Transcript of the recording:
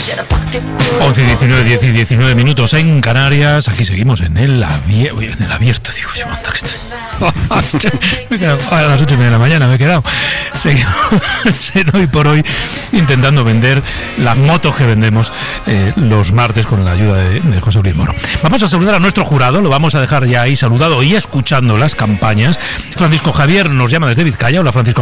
11:19, 10 y 19 minutos en Canarias. Aquí seguimos en el abierto. Digo yo, anda que estoy. Me he quedado a las 8:30 de la mañana, me he quedado. Seguimos hoy por hoy intentando vender las motos que vendemos los martes con la ayuda de José Luis Moro. Vamos a saludar a nuestro jurado, lo vamos a dejar ya ahí saludado y escuchando las campañas. Francisco Javier nos llama desde Vizcaya. Hola, Francisco.